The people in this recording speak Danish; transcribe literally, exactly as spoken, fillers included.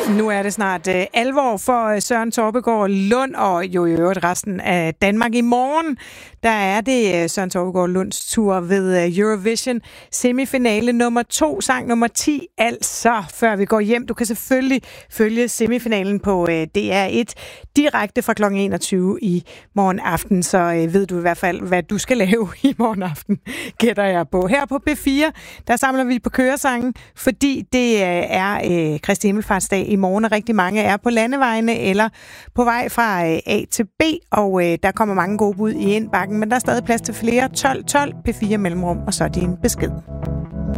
Nu er det snart uh, alvor for uh, Søren Torpegaard Lund og jo i øvrigt resten af Danmark. I morgen, der er det uh, Søren Torpegaard Lunds tur ved uh, Eurovision semifinale nummer to, sang nummer ti. Altså, før vi går hjem, du kan selvfølgelig følge semifinalen på uh, D R et direkte fra klokken enogtyve i morgen aften. Så uh, ved du i hvert fald, hvad du skal lave i morgen aften, gætter jeg på. Her på B fire, der samler vi på køresangen, fordi det uh, er uh, Kristi Himmelfartsdag i morgen, og rigtig mange er på landevejene eller på vej fra A til B, og øh, der kommer mange gode bud i indbakken, men der er stadig plads til flere. tolv tolv P fire mellemrum, og så din besked.